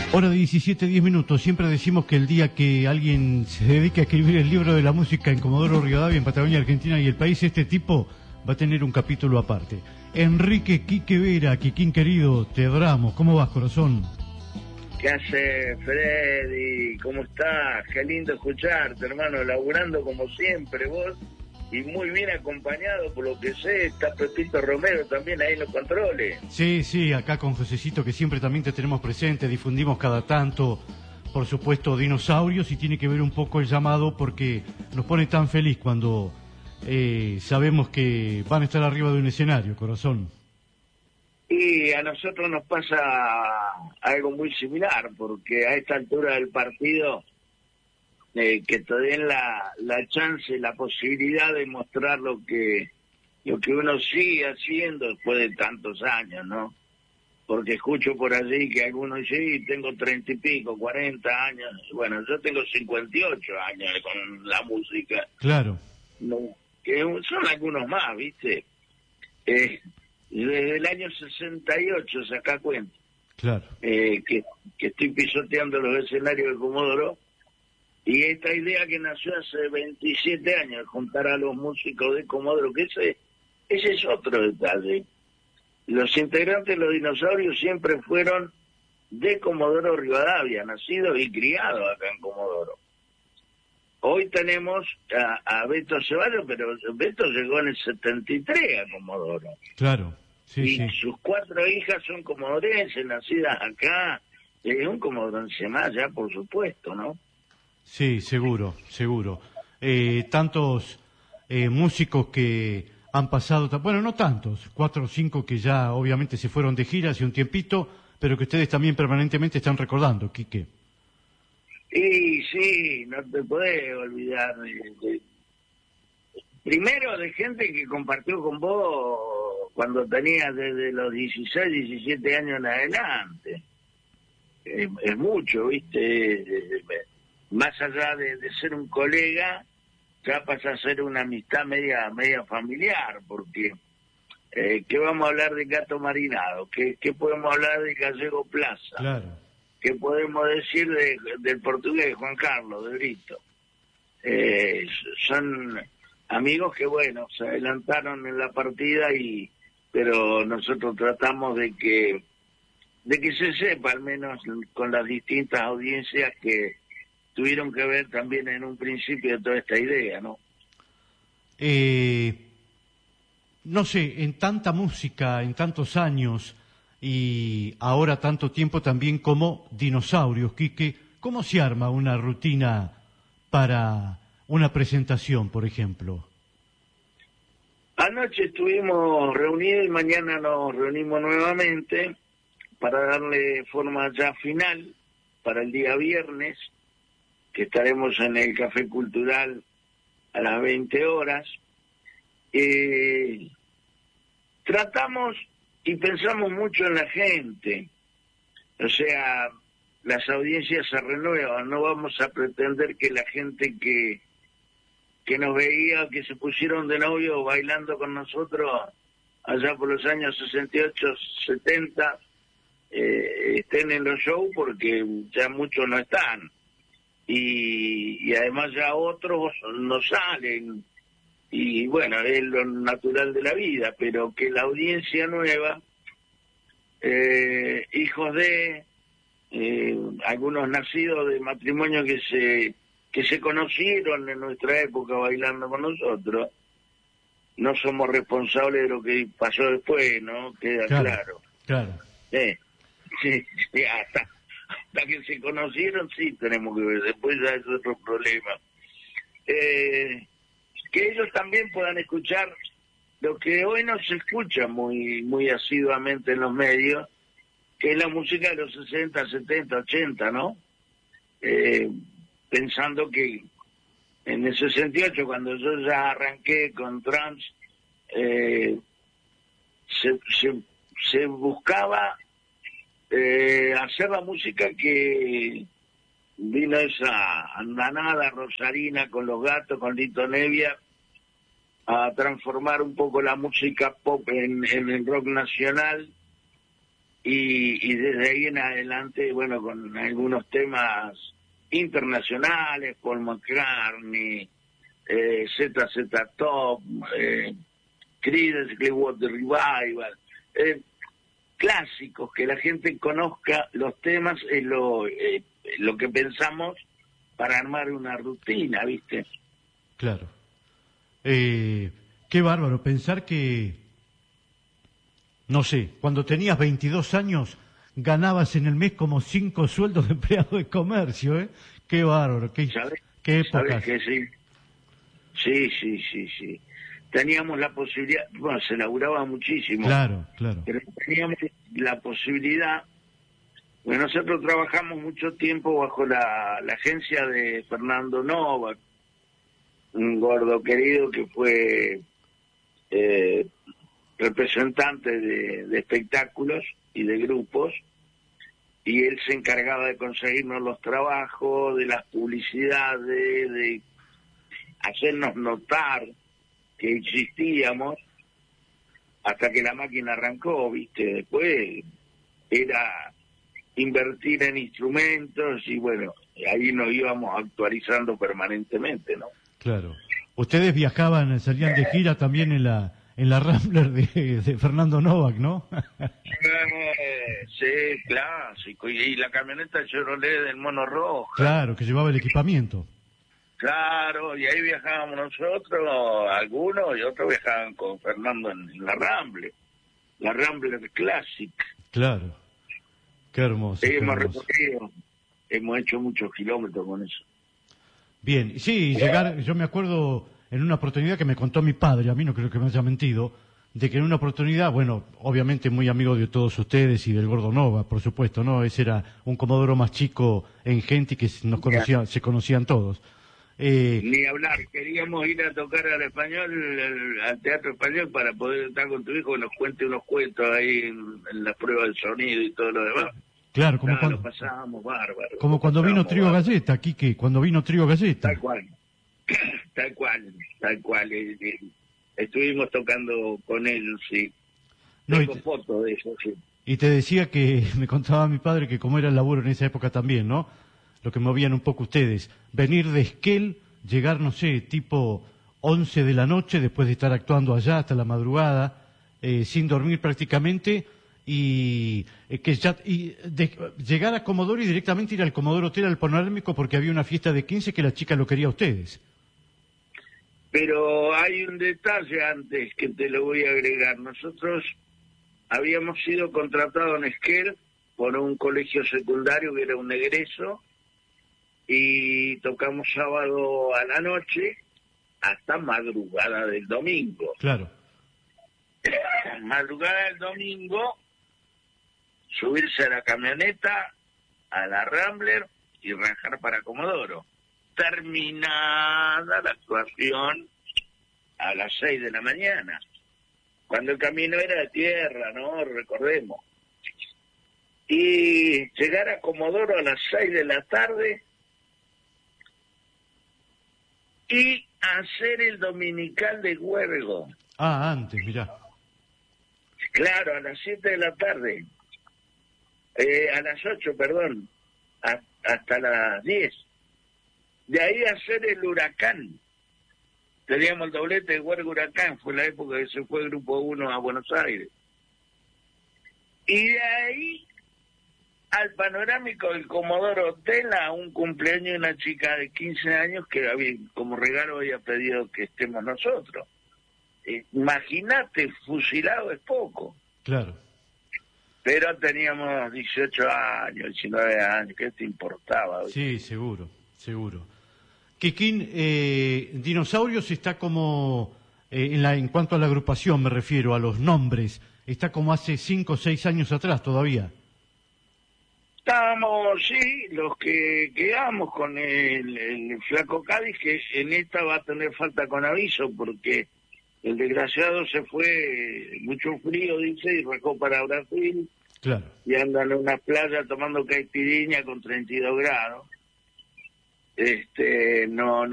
Hora de 17:10. Siempre decimos que el día que alguien se dedique a escribir el libro de la música en Comodoro Rivadavia, en Patagonia, Argentina y el país, este tipo va a tener un capítulo aparte. Enrique Quique Vera, Quiquín querido, te adoramos. ¿Cómo vas, corazón? ¿Qué hace, Freddy? ¿Cómo estás? Qué lindo escucharte, hermano, laburando como siempre vos, y muy bien acompañado, por lo que sé, está Pepito Romero también ahí en los controles. Sí, acá con Josecito, que siempre también te tenemos presente, difundimos cada tanto, por supuesto, dinosaurios, y tiene que ver un poco el llamado porque nos pone tan feliz cuando sabemos que van a estar arriba de un escenario, corazón. Y a nosotros nos pasa algo muy similar, porque a esta altura del partido, que te den la chance, la posibilidad de mostrar lo que uno sigue haciendo después de tantos años, ¿no? Porque escucho por allí que algunos dicen, sí, tengo 30 y pico, 40 años. Bueno, yo tengo 58 años con la música. Claro. No, que son algunos más, ¿viste? Desde el año 68 saca cuenta. Claro. Que estoy pisoteando los escenarios de Comodoro, y esta idea que nació hace 27 años, juntar a los músicos de Comodoro, que ese es otro detalle. Los integrantes de los dinosaurios siempre fueron de Comodoro Rivadavia, nacidos y criados acá en Comodoro. Hoy tenemos a Beto Ceballos, pero Beto llegó en el 73 a Comodoro. Claro, sí, y sí. Sus 4 hijas son comodorenses, nacidas acá. Es un comodorense más ya, por supuesto, ¿no? Sí, seguro. Tantos músicos que han pasado, bueno, no tantos, 4 o 5 que ya obviamente se fueron de gira hace un tiempito, pero que ustedes también permanentemente están recordando, Quique. Y sí, no te podés olvidar primero de gente que compartió con vos cuando tenías desde los 16, 17 años en adelante. Es mucho, ¿viste? Más allá de ser un colega, ya pasa a ser una amistad media familiar, porque ¿qué vamos a hablar de Gato Marinado? ¿Qué podemos hablar de Gallego Plaza? Claro. ¿Qué podemos decir del portugués Juan Carlos, de Brito? Son amigos que, bueno, se adelantaron en la partida, pero nosotros tratamos de que se sepa, al menos con las distintas audiencias que tuvieron que ver también en un principio de toda esta idea, ¿no? No sé, en tanta música, en tantos años y ahora tanto tiempo también como dinosaurios, Quique, ¿cómo se arma una rutina para una presentación, por ejemplo? Anoche estuvimos reunidos y mañana nos reunimos nuevamente para darle forma ya final para el día viernes, que estaremos en el Café Cultural a las 20 horas. Tratamos y pensamos mucho en la gente, o sea, las audiencias se renuevan, no vamos a pretender que la gente que nos veía, que se pusieron de novio bailando con nosotros allá por los años 68, 70, estén en los shows, porque ya muchos no están. Y además ya otros no salen, y bueno, es lo natural de la vida, pero que la audiencia nueva, hijos de algunos nacidos de matrimonio que se conocieron en nuestra época bailando con nosotros, no somos responsables de lo que pasó después, ¿no? Queda claro. Sí, hasta que se conocieron, sí tenemos que ver, después ya es otro problema. Que ellos también puedan escuchar lo que hoy no se escucha muy asiduamente en los medios, que es la música de los 60, 70, 80, ¿no? Pensando que en el 68, cuando yo ya arranqué con trance, se buscaba hacer la música que vino esa andanada rosarina con Los Gatos, con Lito Nevia, a transformar un poco la música pop en el rock nacional, y desde ahí en adelante, bueno, con algunos temas internacionales, Paul McCartney, ZZ Top, Creedence Clearwater Revival, clásicos, que la gente conozca los temas, es lo que pensamos para armar una rutina, ¿viste? Claro. Qué bárbaro pensar que, no sé, cuando tenías 22 años ganabas en el mes como 5 sueldos de empleado de comercio, ¿eh? Qué bárbaro, qué épocas. ¿Sabes que sí? Sí. Teníamos la posibilidad, bueno, se laburaba muchísimo. Claro. Pero teníamos la posibilidad, bueno, nosotros trabajamos mucho tiempo bajo la agencia de Fernando Novak, un gordo querido que fue representante de espectáculos y de grupos, y él se encargaba de conseguirnos los trabajos, de las publicidades, de hacernos notar que existíamos, hasta que la máquina arrancó, ¿viste? Después era invertir en instrumentos y bueno, ahí nos íbamos actualizando permanentemente, ¿no? Claro. Ustedes viajaban, salían de gira también en la Rambler de Fernando Novak, ¿no? Sí, clásico. Y la camioneta Chevrolet del Mono Rojo. Claro, que llevaba el equipamiento. Claro, y ahí viajábamos nosotros, algunos, y otros viajaban con Fernando en la Rambler Classic. Claro, qué hermoso. Sí, qué hemos hermoso. recorrido, hemos hecho muchos kilómetros con eso. Bien, sí, llegar, yo me acuerdo en una oportunidad que me contó mi padre, a mí no creo que me haya mentido, de que en una oportunidad, bueno, obviamente muy amigo de todos ustedes y del Gordo Nova, por supuesto, ¿no? Ese era un comodoro más chico en gente y que nos conocía, se conocían todos. Ni hablar, queríamos ir a tocar al español, al Teatro Español, para poder estar con tu hijo que nos cuente unos cuentos ahí en la prueba del sonido y todo lo demás. Claro, como cuando lo pasábamos bárbaro. Como cuando vino Trío Galleta, aquí que cuando vino Trío Galleta. Tal cual. Estuvimos tocando con él, sí. No, Tengo fotos de eso, sí. Y te decía que me contaba mi padre que como era el laburo en esa época también, ¿no? Lo que movían un poco ustedes. Venir de Esquel, llegar, no sé, tipo 11 de la noche, después de estar actuando allá hasta la madrugada, sin dormir prácticamente, y llegar a Comodoro y directamente ir al Comodoro Hotel, al Panorámico, porque había una fiesta de 15 que la chica lo quería a ustedes. Pero hay un detalle antes que te lo voy a agregar. Nosotros habíamos sido contratados en Esquel por un colegio secundario que era un egreso, y tocamos sábado a la noche hasta madrugada del domingo. Claro. Madrugada del domingo, subirse a la camioneta, a la Rambler y rajar para Comodoro. Terminada la actuación a las 6 de la mañana, cuando el camino era de tierra, ¿no? Recordemos. Y llegar a Comodoro a las 6 de la tarde y hacer el dominical de Huergo. Ah, antes, mirá. Claro, a las 7 de la tarde. A las 8, perdón. Hasta las 10. De ahí hacer el Huracán. Teníamos el doblete de Huergo Huracán. Fue la época que se fue el Grupo 1 a Buenos Aires. Y de ahí al Panorámico del Comodoro Hotel, a un cumpleaños de una chica de 15 años que como regalo había pedido que estemos nosotros. Imagínate, fusilado es poco. Claro. Pero teníamos 18 años, 19 años, ¿qué te importaba? Sí, seguro. Kikín, Dinosaurios está como, en cuanto a la agrupación me refiero, a los nombres, está como hace 5 o 6 años atrás todavía. Estábamos, sí, los que quedamos con el Flaco Cádiz, que en esta va a tener falta con aviso, porque el desgraciado se fue, mucho frío, dice, y rajó para Brasil. Claro. Y andan en una playa tomando caipirinha con 32 grados. No